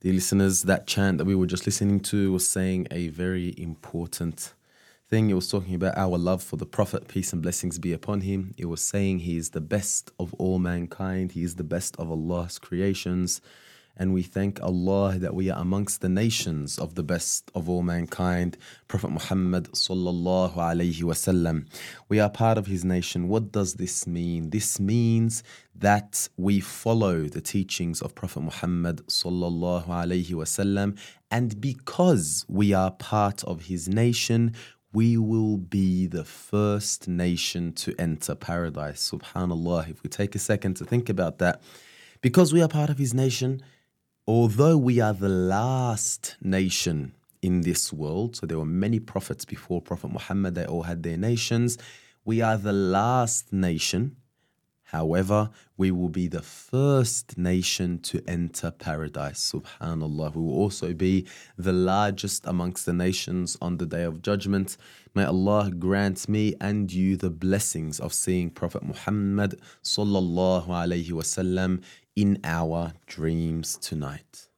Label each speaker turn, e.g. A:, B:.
A: Dear listeners, that chant that we were just listening to was saying a very important thing. It was talking about our love for the Prophet, peace and blessings be upon him. It was saying he is the best of all mankind. He is the best of Allah's creations. And we thank Allah that we are amongst the nations of the best of all mankind, Prophet Muhammad sallallahu alayhi wasallam. We are part of his nation. What does this mean? This means that we follow the teachings of Prophet Muhammad sallallahu alayhi wasallam, and because we are part of his nation, we will be the first nation to enter paradise. Subhanallah, if we take a second to think about that, because we are part of his nation, although we are the last nation in this world, so there were many prophets before Prophet Muhammad, they all had their nations. We are the last nation. However, we will be the first nation to enter paradise. Subhanallah. We will also be the largest amongst the nations on the Day of Judgment. May Allah grant me and you the blessings of seeing Prophet Muhammad sallallahu alayhi wasallam in our dreams tonight.